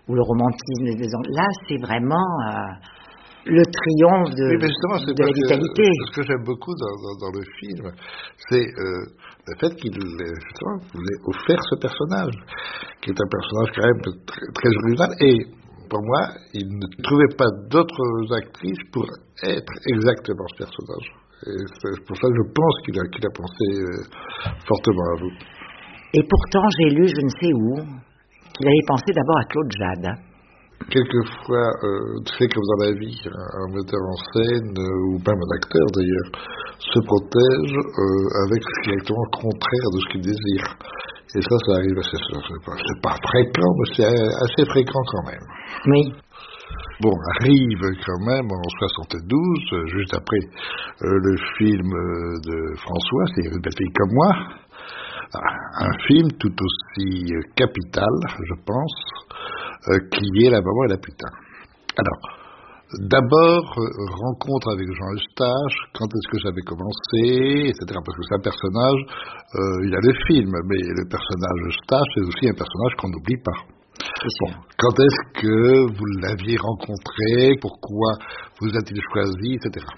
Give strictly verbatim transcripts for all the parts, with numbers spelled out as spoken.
ou le romantisme des ans. Là, c'est vraiment euh, le triomphe de, oui, c'est de la vitalité. Que, ce que j'aime beaucoup dans, dans, dans le film, c'est euh, le fait qu'il justement voulait offrir ce personnage, qui est un personnage quand même très, très original. Et pour moi, il ne trouvait pas d'autres actrices pour être exactement ce personnage. Et c'est pour ça que je pense qu'il a, qu'il a pensé euh, fortement à vous. Et pourtant, j'ai lu, je ne sais où, qu'il avait pensé d'abord à Claude Jade. Quelquefois, euh, c'est comme dans la vie, un metteur en scène, euh, ou même un acteur d'ailleurs, se protège euh, avec ce qui est exactement contraire de ce qu'il désire. Et ça, ça arrive assez, c'est pas, c'est pas fréquent, mais c'est assez fréquent quand même. Oui. Bon, arrive quand même en soixante-douze, juste après euh, le film de François, c'est Une belle fille comme moi, un film tout aussi capital, je pense, euh, qui est La maman et la putain. Alors, d'abord, euh, rencontre avec Jean Eustache, quand est-ce que j'avais commencé, et cetera. Parce que c'est un personnage, euh, il y a le film, mais le personnage Eustache est aussi un personnage qu'on n'oublie pas. Bon, quand est-ce que vous l'aviez rencontré, pourquoi vous a-t-il choisi, et cetera.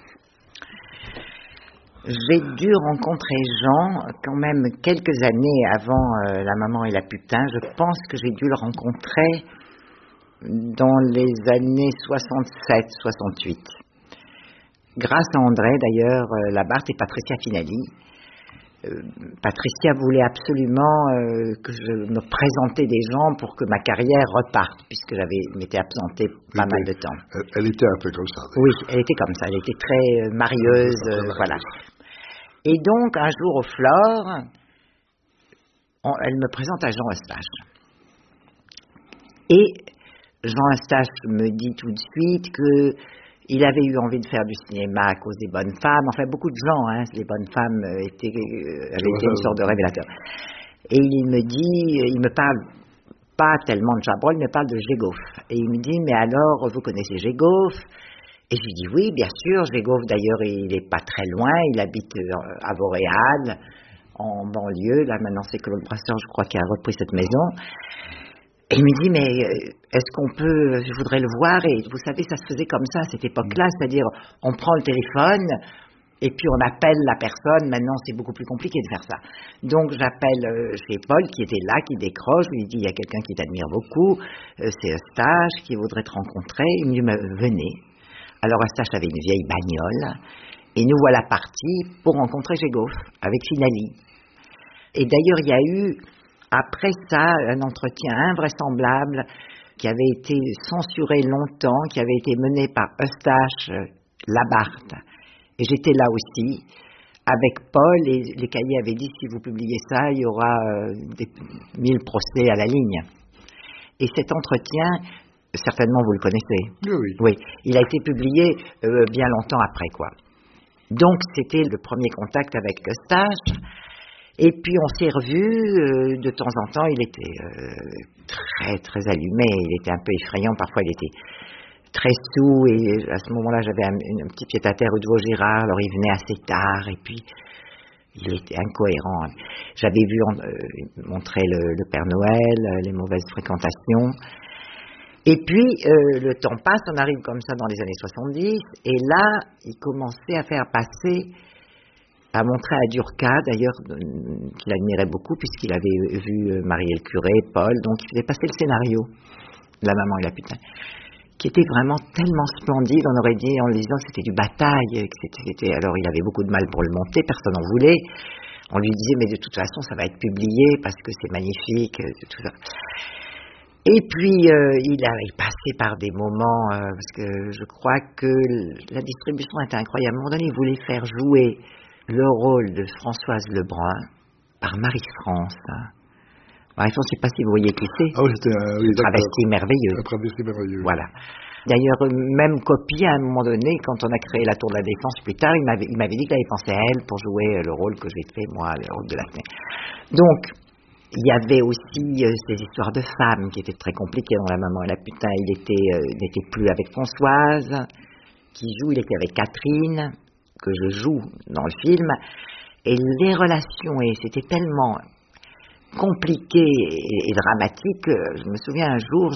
J'ai dû rencontrer Jean quand même quelques années avant euh, La maman et la putain. Je pense que j'ai dû le rencontrer dans les années soixante-sept soixante-huit. Grâce à André, d'ailleurs, euh, Labarthe et Patricia Finali. Euh, Patricia voulait absolument euh, que je me présentais des gens pour que ma carrière reparte, puisque j'avais m'étais absentée pas mal de temps. Elle, elle était un peu comme ça. D'ailleurs. Oui, elle était comme ça. Elle était très euh, marieuse, euh, voilà. Et donc, un jour au Flore, on, elle me présente à Jean Eustache. Et Jean Eustache me dit tout de suite que il avait eu envie de faire du cinéma à cause des bonnes femmes. Enfin, beaucoup de gens, hein, les bonnes femmes étaient, euh, avaient été une sorte de révélateur. Et il me dit, il me parle pas tellement de Chabrol, il me parle de Gégoff. Et il me dit, mais alors, vous connaissez Gégoff? Et je lui dis, oui, bien sûr, Gégoff, d'ailleurs, il est pas très loin, il habite à Vauréal, en banlieue. Là, maintenant, c'est Claude Brasseur, je crois, qui a repris cette maison. Et il me dit, mais est-ce qu'on peut, je voudrais le voir, et vous savez, ça se faisait comme ça à cette époque-là, c'est-à-dire, on prend le téléphone, et puis on appelle la personne. Maintenant, c'est beaucoup plus compliqué de faire ça. Donc, j'appelle chez Paul, qui était là, qui décroche, je lui dis, il y a quelqu'un qui t'admire beaucoup, c'est Eustache, qui voudrait te rencontrer. Il me dit, mais venez. Alors, Eustache avait une vieille bagnole, et nous voilà partis pour rencontrer Gégoff, avec Finali. Et d'ailleurs, il y a eu, après ça, un entretien invraisemblable qui avait été censuré longtemps, qui avait été mené par Eustache Labarthe. Et j'étais là aussi, avec Paul, et les cahiers avaient dit, si vous publiez ça, il y aura euh, des mille procès à la ligne. Et cet entretien, certainement vous le connaissez. Oui, oui. Oui, il a été publié euh, bien longtemps après, quoi. Donc, c'était le premier contact avec Eustache. Et puis on s'est revus, euh, de temps en temps, il était euh, très très allumé, il était un peu effrayant, parfois il était très saoul, et à ce moment-là j'avais un, un petit pied-à-terre rue de Vaugirard, alors il venait assez tard, et puis il était incohérent. J'avais vu euh, montrer le, le Père Noël, les mauvaises fréquentations, et puis euh, le temps passe, on arrive comme ça dans les années soixante-dix, et là il commençait à faire passer, à montrer à Durca, d'ailleurs, qu'il admirait beaucoup, puisqu'il avait vu Marie le curé, Paul, donc il faisait passer le scénario de La maman et la putain, qui était vraiment tellement splendide, on aurait dit, en le disant que c'était du bataille, que c'était, c'était, alors il avait beaucoup de mal pour le monter, personne n'en voulait, on lui disait, mais de toute façon, ça va être publié, parce que c'est magnifique, tout ça. Et puis, euh, il a il passé par des moments, euh, parce que je crois que la distribution était incroyable, à un moment donné, il voulait faire jouer le rôle de Françoise Lebrun par Marie-France. Marie-France, je ne sais pas si vous voyez qui c'est. Ah oui, c'était un oui, travesti merveilleux. Un travesti merveilleux. Voilà. D'ailleurs, même copie, à un moment donné, quand on a créé la Tour de la Défense plus tard, il m'avait, il m'avait dit qu'il avait pensé à elle pour jouer le rôle que j'ai fait, moi, le rôle de la clé. Donc, il y avait aussi euh, ces histoires de femmes qui étaient très compliquées dans La maman et la putain. Il était, euh, n'était plus avec Françoise, qui joue, il était avec Catherine, que je joue dans le film, et les relations, et c'était tellement compliqué et, et dramatique, je me souviens un jour,